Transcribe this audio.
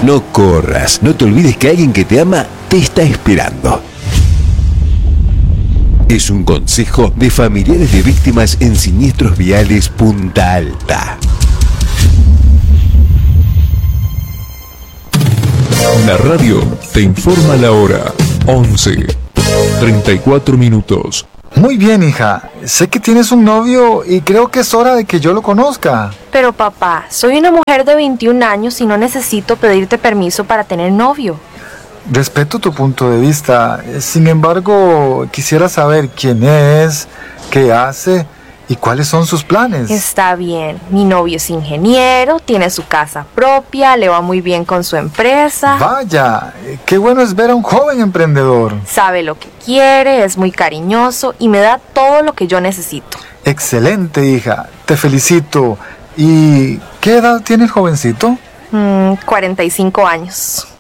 No corras, no te olvides que alguien que te ama te está esperando. Es un consejo de familiares de víctimas en siniestros viales Punta Alta. La radio te informa la hora. 11:34. Muy bien, hija. Sé que tienes un novio y creo que es hora de que yo lo conozca. Pero papá, soy una mujer de 21 años y no necesito pedirte permiso para tener novio. Respeto tu punto de vista. Sin embargo, quisiera saber quién es, qué hace y cuáles son sus planes. Está bien. Mi novio es ingeniero, tiene su casa propia, le va muy bien con su empresa. Vaya, qué bueno es ver a un joven emprendedor. Sabe lo que quiere, es muy cariñoso y me da todo lo que yo necesito. Excelente, hija. Te felicito. ¿Y qué edad tiene el jovencito? 45 años.